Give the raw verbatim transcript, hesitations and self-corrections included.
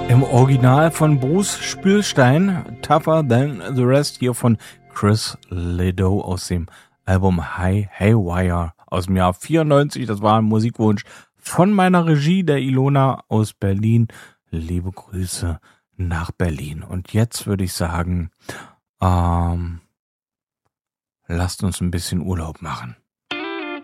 Im Original von Bruce Spülstein, Tougher Than the Rest, hier von Chris Ledoux aus dem Album Hi Haywire aus dem Jahr vierundneunzig. Das war ein Musikwunsch von meiner Regie, der Ilona aus Berlin. Liebe Grüße nach Berlin. Und jetzt würde ich sagen, ähm, lasst uns ein bisschen Urlaub machen.